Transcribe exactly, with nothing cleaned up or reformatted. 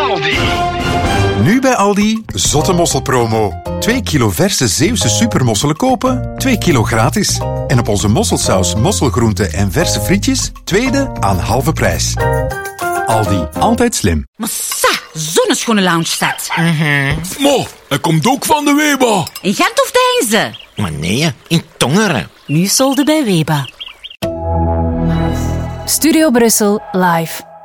Aldi. Nu bij Aldi, zotte mosselpromo. twee kilo verse Zeeuwse supermosselen kopen, twee kilo gratis. En op onze mosselsaus, mosselgroenten en verse frietjes, tweede aan halve prijs. Aldi, altijd slim. Massa, zo'n schone lounge-set. Mm-hmm. Mo, hij komt ook van de Weba. In Gent of Deinze? Maar nee, in Tongeren. Nu solde bij Weba. Studio Brussel live.